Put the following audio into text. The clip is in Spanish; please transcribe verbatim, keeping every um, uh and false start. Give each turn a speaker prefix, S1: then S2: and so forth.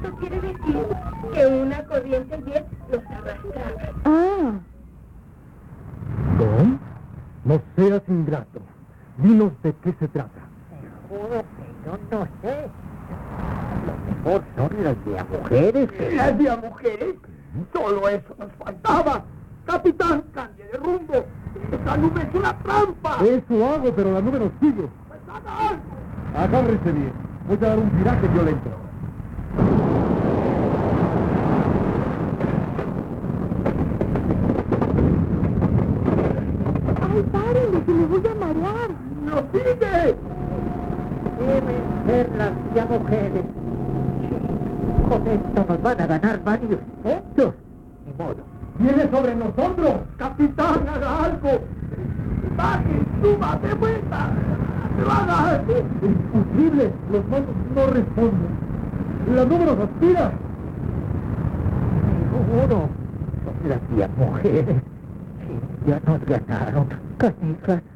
S1: Esto quiere decir que una corriente ayer los arrastraba.
S2: Ah.
S3: ¿No? No seas ingrato. Dinos de qué se trata.
S4: Te juro que yo no sé. Lo mejor son las de a mujeres. que-
S5: ¿Las de a mujeres? Solo eso nos faltaba. Capitán, cambie de rumbo. Esa nube es una trampa.
S3: Eso hago, pero la nube nos sigue.
S5: Pues haga algo.
S3: Agárrese bien. Voy a dar un viraje violento.
S2: Ay, párenme, que me voy a marear.
S5: ¡Nos sigue!
S4: Deben ser las de a mujeres. Sí, con esto nos van a ganar varios puntos. Ni modo.
S3: ¡Viene sobre nosotros!
S5: Capitán, haga algo. Baje, suba, de vuelta. Pero haga algo.
S3: ¡Imposible! Los mandos no responden. La nube nos aspira.
S4: Seguro. Son las de a mujeres. Sí, ya nos ganaron. Canicas.